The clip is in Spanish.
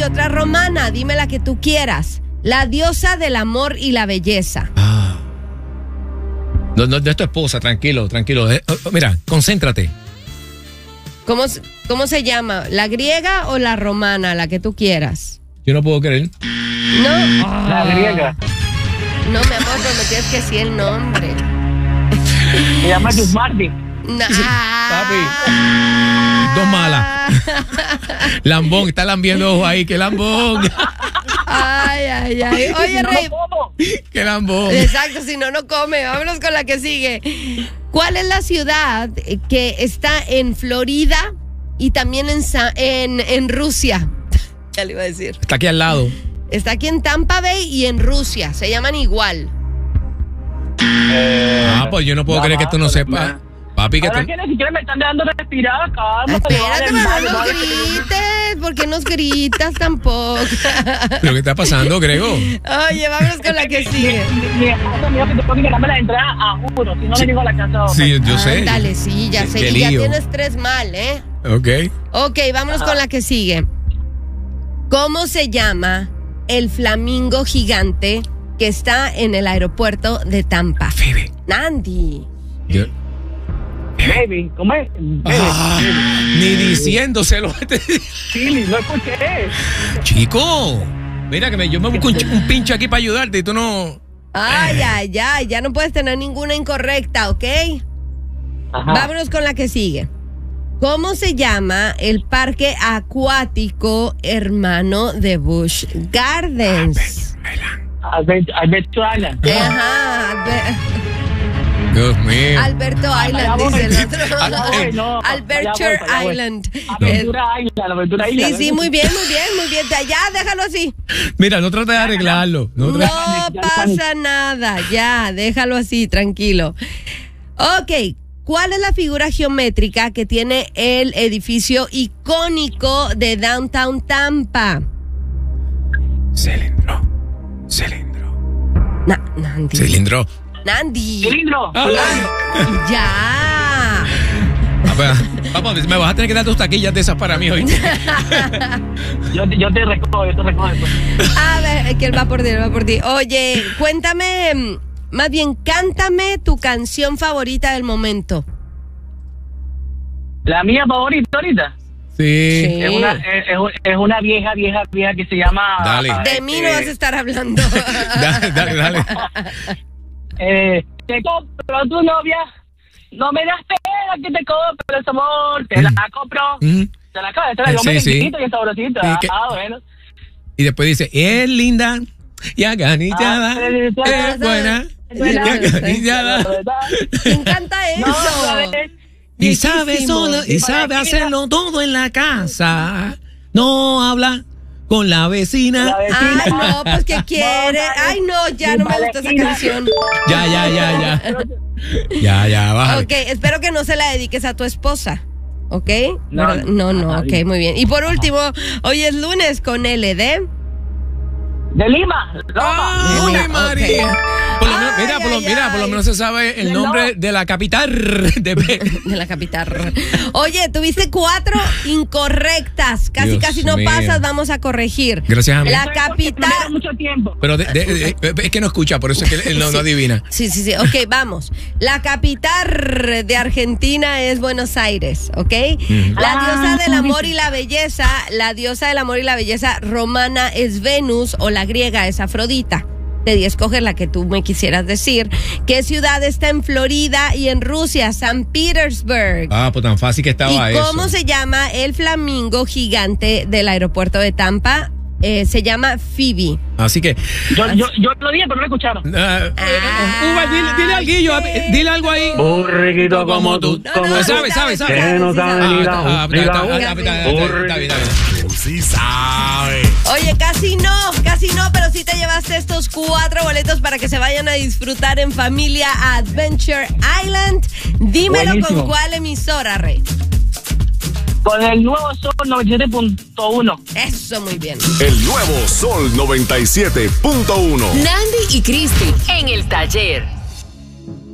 otra romana. Dime la que tú quieras. La diosa del amor y la belleza. No es tu esposa, tranquilo. Mira, concéntrate. ¿Cómo se llama? ¿La griega o la romana? La que tú quieras. Yo no puedo creer. ¿No? La griega. No, mi amor, pero me tienes que decir el nombre. Se llama Jus Martin. Papi. Dos malas. Lambón, está lambiendo ojos ahí, que lambón. Ay. Oye, Rey. Qué lambón. Exacto, si no, no come. Vámonos con la que sigue. ¿Cuál es la ciudad que está en Florida y también en Rusia? Ya le iba a decir. Está aquí al lado. Está aquí en Tampa Bay y en Rusia. Se llaman igual. Pues yo no puedo creer que tú no sepas. Papi, que ahora que ni siquiera me están dejando respirar, calma. Espérate, pero no nos grites. ¿Por qué nos gritas tampoco? ¿Pero qué está pasando, Grego? Oye, vámonos con la que sigue. Mi esposo me dijo que te tengo que ganarme la entrada a juro. Si no, le digo a la casa. Sí, yo sé. Dale, sí, ya sé. Y ya tienes 3 mal, ¿eh? Ok, vámonos con la que sigue. ¿Cómo se llama el flamingo gigante que está en el aeropuerto de Tampa? Phoebe. Nandi. Baby, ¿cómo es? Ni diciéndoselo. Sí, no escuché. Chico, mira que yo me busco un pinche aquí para ayudarte y tú no. Ay, ya no puedes tener ninguna incorrecta, ¿ok? Ajá. Vámonos con la que sigue. ¿Cómo se llama el parque acuático hermano de Busch Gardens? Alberto Island. Ajá, Dios mío. Alberto Island, dice el otro. Alberture Island. Aventura Island. Sí, muy bien. Ya, déjalo así. Mira, no trata de arreglarlo. No pasa nada. Ya, déjalo así, tranquilo. Ok, ¿cuál es la figura geométrica que tiene el edificio icónico de Downtown Tampa? Cilindro. Nandi. Cilindro. Nandi. Cilindro. Ya. Papá, me vas a tener que dar 2 taquillas de esas para mí hoy. Yo te recojo después. A ver, que él va por ti. Oye, cuéntame, más bien, cántame tu canción favorita del momento. La mía favorita ahorita. Sí. Es una vieja que se llama. Dale. De mí no vas a estar hablando. Dale. Te compro tu novia. No me das pena que te compro ese amor. Te la compro. Te la acabo de traer. Sí. Y sabrosito. Bueno. Y después dice, es linda y aganillada. Es buena. Y aganillada. Me encanta eso. Y sabe solo, y sabe hacerlo todo en la casa. No habla con la vecina. Ay, no, pues ¿qué quiere? Ay, no, ya no me gusta esa canción. Ya, baja. Ok, espero que no se la dediques a tu esposa. ¿Ok? No, ok, muy bien. Y por último, hoy es lunes con LD. De Lima. ¡Ay, María! Okay. Por lo menos se sabe el nombre de la capital de la capital. Oye, tuviste 4 incorrectas. Casi no mío. pasas, vamos a corregir. Gracias a mí. La capital. Mucho tiempo. Pero es que no escucha, por eso es que él no adivina. Sí. Ok, vamos. La capital de Argentina es Buenos Aires, ¿ok? La diosa del amor y la belleza romana es Venus o la griega es Afrodita. Te di a escoger la que tú me quisieras decir. ¿Qué ciudad está en Florida y en Rusia? San Petersburg. Pues tan fácil que estaba eso. ¿Y cómo se llama el flamingo gigante del aeropuerto de Tampa? Se llama Phoebe. Así que yo lo dije, pero no lo escucharon. Uva, dile al Guillo, dile algo ahí. Burrito como tú. ¿Sabes? Que no sabe ni la Sí sabe. Oye, casi no, pero sí te llevaste estos 4 boletos para que se vayan a disfrutar en familia a Adventure Island. Dímelo. Buenísimo. ¿Con cuál emisora, Rey? Con el nuevo Sol 97.1. Eso, muy bien. El nuevo Sol 97.1. Nandi y Cristi en el taller.